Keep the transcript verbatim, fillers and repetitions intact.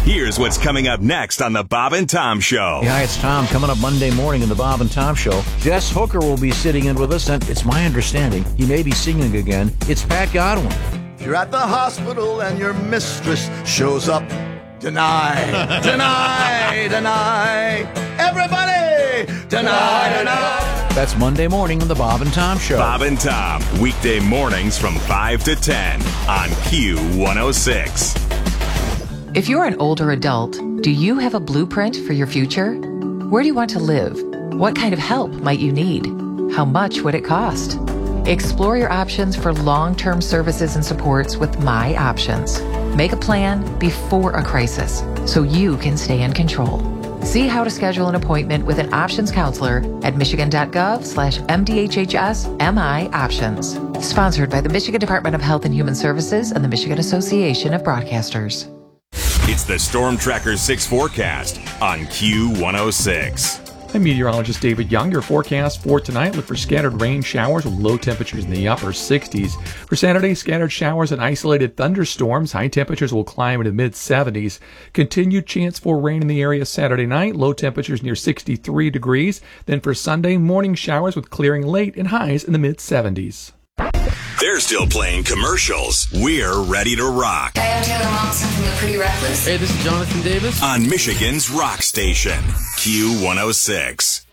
Here's what's coming up next on the Bob and Tom Show. Yeah, hi, it's Tom. Coming up Monday morning in the Bob and Tom Show, Jess Hooker will be sitting in with us, and it's my understanding he may be singing again. It's Pat Godwin. If you're at the hospital and your mistress shows up, deny, deny, deny. Everybody, deny, deny. That's Monday morning in the Bob and Tom Show. Bob and Tom, weekday mornings from five to ten on Q one oh six. If you're an older adult, do you have a blueprint for your future? Where do you want to live? What kind of help might you need? How much would it cost? Explore your options for long-term services and supports with My Options. Make a plan before a crisis so you can stay in control. See how to schedule an appointment with an options counselor at michigan.gov slash MDHHS MI Options. Sponsored by the Michigan Department of Health and Human Services and the Michigan Association of Broadcasters. It's the Storm Tracker six forecast on Q one oh six. I'm meteorologist David Young. Your forecast for tonight, look for scattered rain showers with low temperatures in the upper sixties. For Saturday, scattered showers and isolated thunderstorms. High temperatures will climb into the mid seventies. Continued chance for rain in the area Saturday night. Low temperatures near sixty-three degrees. Then for Sunday, morning showers with clearing late and highs in the mid seventies. They're still playing commercials. We're ready to rock. Hi, I'm Taylor Momsen from The Pretty Reckless. Hey, this is Jonathan Davis. On Michigan's rock station, Q one oh six.